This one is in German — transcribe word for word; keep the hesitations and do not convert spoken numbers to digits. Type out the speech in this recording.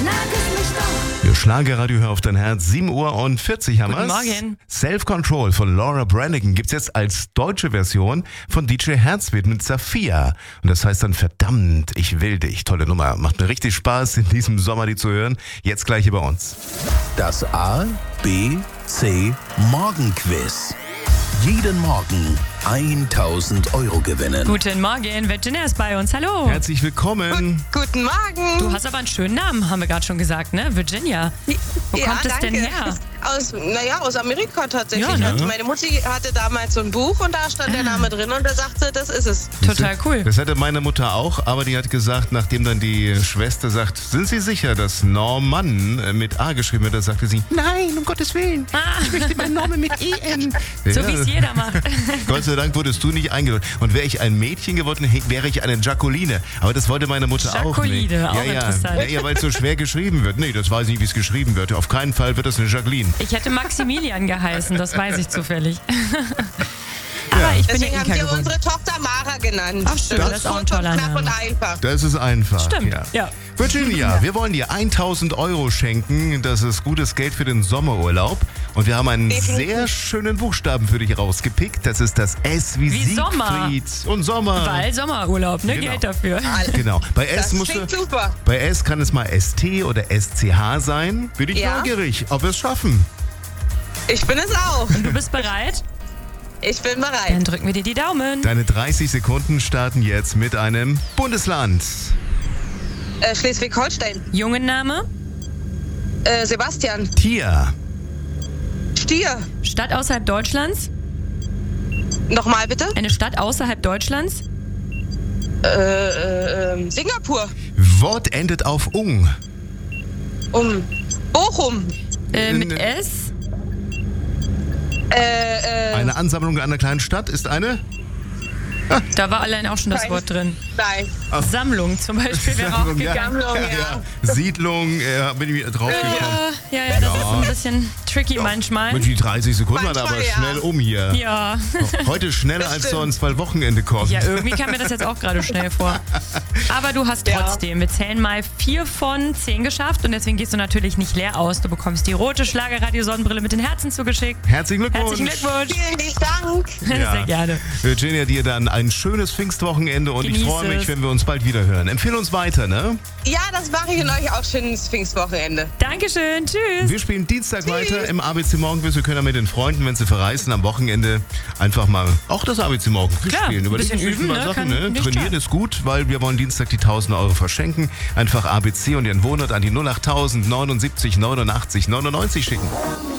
Ihr Schlagerradio, hör auf dein Herz. sieben Uhr und vierzig haben Guten wir's. Morgen. Self-Control von Laura Branigan gibt's jetzt als deutsche Version von D J Herzwit mit Saphia. Und das heißt dann verdammt, ich will dich. Tolle Nummer. Macht mir richtig Spaß, in diesem Sommer die zu hören. Jetzt gleich hier bei uns. Das A, B, C Morgenquiz. Jeden Morgen tausend Euro gewinnen. Guten Morgen, Virginia ist bei uns. Hallo. Herzlich willkommen. Guten Morgen. Du hast aber einen schönen Namen, haben wir gerade schon gesagt, ne? Virginia. Wo ja, kommt es danke. denn her? Aus, naja, aus Amerika tatsächlich. Ja, ne? Also meine Mutti hatte damals so ein Buch und da stand der Name drin und da sagte, das ist es. Total cool. Das hatte meine Mutter auch, aber die hat gesagt, nachdem dann die Schwester sagt, sind Sie sicher, dass Norman mit A geschrieben wird, da sagte sie, nein, um Gottes Willen. Ah. Ich möchte meinen Namen mit E N. So Ja. wie es jeder macht. Gott sei Dank wurdest du nicht eingeladen. Und wäre ich ein Mädchen geworden, wäre ich eine Jacqueline. Aber das wollte meine Mutter auch nicht. Jacqueline, auch ja, ja. interessant. Ja, ja, weil es so schwer geschrieben wird. Nee, das weiß ich nicht, wie es geschrieben wird. Auf keinen Fall wird das eine Jacqueline. Ich hätte Maximilian geheißen, das weiß ich zufällig. Aber ich bin Deswegen ja haben Inka wir geworden. unsere Tochter Mara genannt. Ach schön, das ist auch ein kurz und toller knapp Name. und einfach. Das ist einfach. Stimmt, ja. ja. Virginia, wir wollen dir tausend Euro schenken. Das ist gutes Geld für den Sommerurlaub. Und wir haben einen Definitiv. sehr schönen Buchstaben für dich rausgepickt. Das ist das S wie, Wie Siegfried. Sommer. Und Sommer. Weil Sommerurlaub, ne? Genau. Geld dafür. Genau. Bei S, Das musst klingt du, super. bei S kann es mal S T oder S C H sein. Bin ich Ja. neugierig, ob wir es schaffen. Ich bin es auch. Und du bist bereit? Ich bin bereit. Dann drücken wir dir die Daumen. Deine dreißig Sekunden starten jetzt mit einem Bundesland. Äh, Schleswig-Holstein. Jungenname? Äh, Sebastian. Tier. Stier. Stadt außerhalb Deutschlands? Nochmal bitte. Eine Stadt außerhalb Deutschlands? Äh, äh, ähm, Singapur. Wort endet auf ung. Um. Bochum. Äh, mit Äh, S? Äh, äh, Eine Ansammlung einer kleinen Stadt ist eine Da war allein auch schon das Nein. Wort drin. nein. Sammlung zum Beispiel wäre auch Sammlung, ja. gegangen. Sammlung, ja. Siedlung, äh, bin ich drauf gekommen. Ja, ja, ja, das ist ein bisschen tricky manchmal. Mensch, die dreißig Sekunden waren aber Manchmal, ja. schnell um hier. Ja. Heute schneller als stimmt. sonst, weil Wochenende kommt. Ja, irgendwie kam mir das jetzt auch gerade schnell vor. Aber du hast Ja. trotzdem, wir zählen mal vier von zehn geschafft und deswegen gehst du natürlich nicht leer aus. Du bekommst die rote Schlagerradio-Sonnenbrille mit den Herzen zugeschickt. Herzlichen Glückwunsch. Herzlichen Glückwunsch. Vielen lieben Dank. Ja. Sehr gerne. Virginia, dir dann ein schönes Pfingstwochenende und ich Genieß freue mich, es. wenn wir uns bald wieder hören. Empfehle uns weiter, ne? Ja, das mache ich und euch auch schönes Pfingstwochenende. Dankeschön, tschüss. Wir spielen Dienstag weiter im A B C Morgenquiz. Wir können dann mit den Freunden, wenn sie verreisen, am Wochenende einfach mal auch das A B C Morgenquiz Klar, spielen. ein Überlegen bisschen sich üben, mal ne? Sachen, Kann ne? nicht Trainieren schaden. ist gut, weil wir wollen Dienstag die tausend Euro verschenken. Einfach A B C und Ihren Wohnort an die null acht null null neunundsiebzig neunundachtzig neunundneunzig schicken.